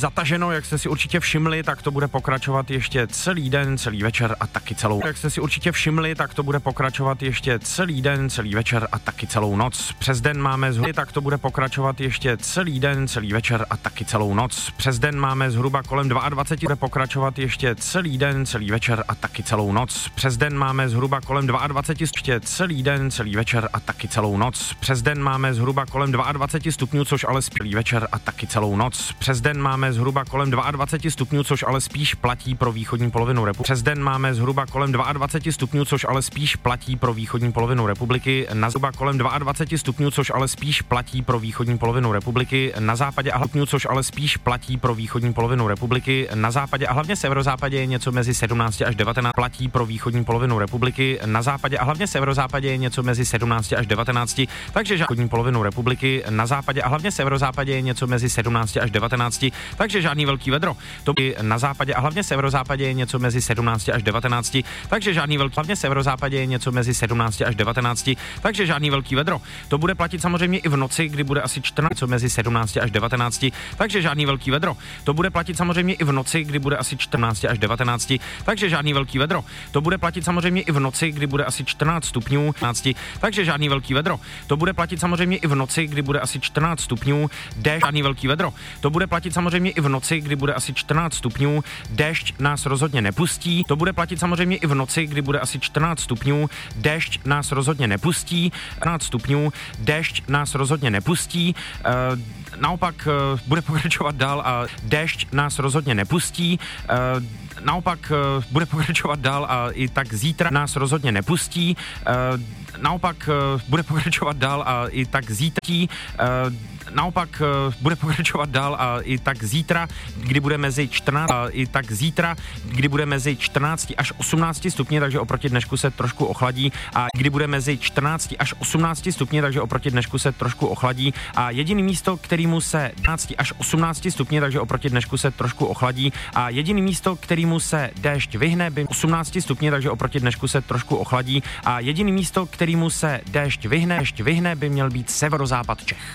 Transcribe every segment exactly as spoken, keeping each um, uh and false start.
zataženo, jak jste si určitě všimli, tak to bude pokračovat ještě celý den, celý večer a taky celou. Jak jste si určitě všimli, tak to bude pokračovat ještě celý den, celý večer a taky celou noc. Přes den máme zhruba, tak to bude pokračovat ještě celý den, celý večer a taky celou noc. Přes den máme zhruba kolem dvacet dva, bude pokračovat ještě celý den, celý večer a taky celou noc. Přes den máme zhruba kolem dvacet dva, ještě celý den, celý večer a taky celou noc. Přes den máme zhruba kolem dvacet dva stupňů, což ale spíš večer a taky celou noc. Přes den máme zhruba kolem dvacet dva stupňů, což ale spíš platí pro východní polovinu republiky. Přes den máme zhruba kolem dvacet dva stupňů, což ale spíš platí pro východní polovinu republiky. Na zhruba kolem dvacet dva stupňů, což ale spíš platí pro východní polovinu republiky. Na západě a stupňů, což ale spíš platí pro východní polovinu republiky. Na západě a hlavně severozápadě je něco mezi sedmnáct až devatenáct, platí pro východní polovinu republiky. Na západě a hlavně severozápadě je něco mezi sedmnáct až devatenáct, takže východní polovinu republiky. Na západě a hlavně severozápadě je něco mezi sedmnáct až devatenáct, takže žádný velký vedro. To by na západě a hlavně severozápadě je něco mezi sedmnáct až devatenáct, takže žádný velký, hlavně severozápadě je něco mezi sedmnáct až devatenáct, takže žádný velký vedro. To bude platit samozřejmě i v noci, kdy bude asi čtrnáct, něco mezi sedmnáct až devatenáct, takže žádný velký vedro. To bude platit samozřejmě i v noci, kdy bude asi čtrnáct až devatenáct, takže žádný velký vedro. To bude platit samozřejmě i v noci, kdy bude asi čtrnáct stupňů, takže žádný velký vedro. To bude platit samozřejmě i v noci, kdy bude asi čtrnáct stupňů, déšť, žádný velký vedro. To bude platit samozřejmě i v noci, kdy bude asi čtrnáct stupňů, déšť nás rozhodně nepustí. To bude platit samozřejmě i v noci, kdy bude asi čtrnáct stupňů, déšť nás rozhodně nepustí. čtrnáct stupňů, déšť nás rozhodně nepustí. E, naopak e, bude pokračovat dál a déšť nás rozhodně nepustí. E, Naopak uh, bude pokračovat dál a i tak zítra nás rozhodně nepustí. Uh, naopak uh, bude pokračovat dál a i tak zítra. Uh, naopak uh, bude pokračovat dál a i tak zítra, kdy bude mezi čtrnáct a i tak zítra, kdy bude mezi čtrnáct až osmnáct stupně, takže oproti dnešku se trošku ochladí a kdy bude mezi čtrnáct až osmnáct stupně, takže oproti dnešku se trošku ochladí a jediný místo, kterému se dvanáct až osmnáct stupně, takže oproti dnešku se trošku ochladí a jediný místo, kterému se déšť vyhne, by osmnáct stupně, takže oproti dnešku se trošku ochladí a jediný místo, kterému se déšť vyhne, déšť vyhne, by měl být severozápad Čech.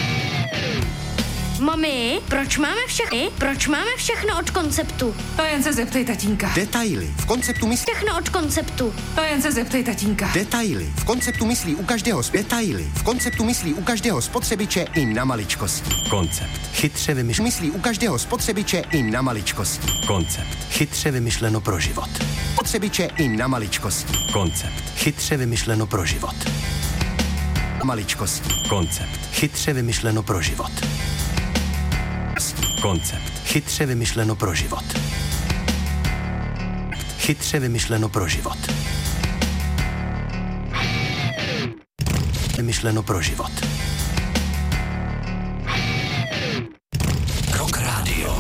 Mami, proč máme všechny? Proč máme všechno od konceptu? To jen se zeptej tatínka. Detaily. V konceptu myslí... Všechno od konceptu. To jen se zeptej tatínka. Detaily. V konceptu myslí u každého... Detaily. V konceptu myslí u každého spotřebiče i na maličkosti. Koncept. Chytře vymyšleno. Myslí u každého spotřebiče i na maličkosti. Koncept. Chytře vymyšleno pro život. Spotřebiče i na maličkosti. Koncept. Chytře vymyšleno pro život. Maličkosti. Koncept. Chytře vymyšleno pro život. Koncept. Chytře vymyšleno pro život. Chytře vymyšleno pro život. Vymyšleno pro život. Rock Radio.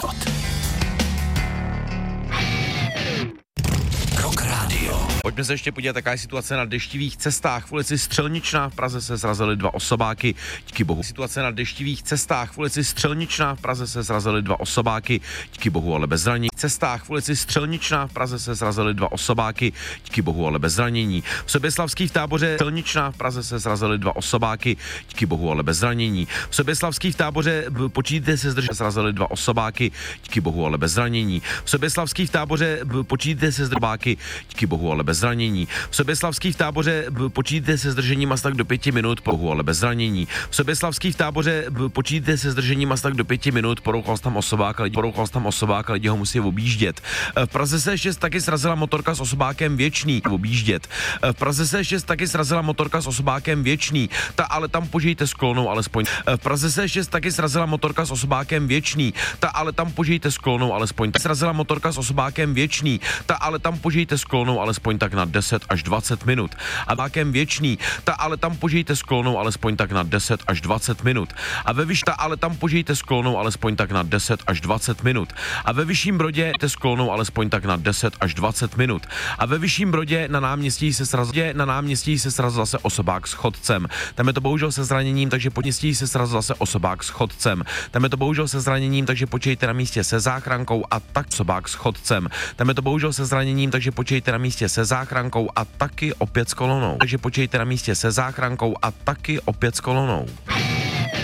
Rock Radio. Pojďme se ještě podívat, jaká je situace na deštivých cestách. V ulici Střelničná v Praze se srazily dva osobáky. Díky bohu. Situace na deštivých cestách v ulici Střelničná v Praze se srazily dva osobáky. Díky bohu, ale bez zranění. Cestách v ulici Střelničná v Praze se srazily dva osobáky. Díky bohu, ale bez zranění. V Soběslavský v táboře Střelničná v Praze se srazily dva osobáky. Díky bohu, ale bez zranění. V Soběslavský v táboře počítejte se zdržet srazily dva osobáky. Díky bohu, ale bez zranění. V Soběslavský v táboře počítejte se zdrbáky. Díky bohu, ale bez zranění. V Soběslavský v táboře počítejte se zdržením asi tak do pěti minut, bohu, ale bez zranění. V Soběslavský v táboře počítejte se zdržením asi tak do pěti minut, porouchal tam osobáka, lidi, porouchal tam osobáka, lidi ho musí objíždět. V Praze se ještě taky srazila motorka s osobákem Věčný, objíždět. V Praze se ještě taky srazila motorka s osobákem Věčný, ta ale tam požijte s klonou alespoň. V Praze se ještě taky srazila motorka s osobákem Věčný, ta ale tam požijte s klonou alespoň. Srazila motorka s osobákem Věčný, ta ale tam požijte s klonou alespoň tak na deset až dvacet minut. A vákem Věčný, ta ale tam požijte s klonou alespoň tak na deset až dvacet minut. A ve Vyšta ale tam požijte s klonou alespoň tak na deset až dvacet minut. A ve Vyšším Brodě te s klonou alespoň tak na deset až dvacet minut. A ve Vyšším Brodě na náměstí se srazil na náměstí se srazil zase osobák s chodcem. Tam je to bohužel se zraněním, takže po městí se srazil zase osobák s chodcem. Tam je to bohužel se zraněním, takže počejte na místě se záchrankou a tak osobák s chodcem. Tam je to bohužel se zraněním, takže počejte na místě se záchrankou a taky opět s kolonou. Takže počejte na místě se záchrankou a taky opět s kolonou.